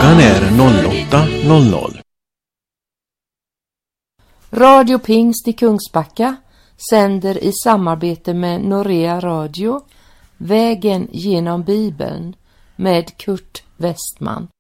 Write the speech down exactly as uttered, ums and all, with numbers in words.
Klockan är noll åtta noll noll. Radio Pingst i Kungsbacka sänder i samarbete med Norea Radio Vägen genom Bibeln med Kurt Westman.